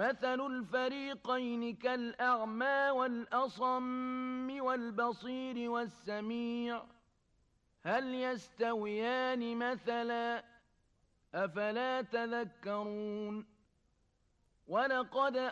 مَثَلُ الْفَرِيقَيْنِ كَالْأَعْمَىٰ وَالْأَصَمِّ وَالْبَصِيرِ وَالسَّمِيعِ ۚ هَلْ يَسْتَوِيَانِ مَثَلًا ۚ أَفَلَا تَذَكَّرُونَ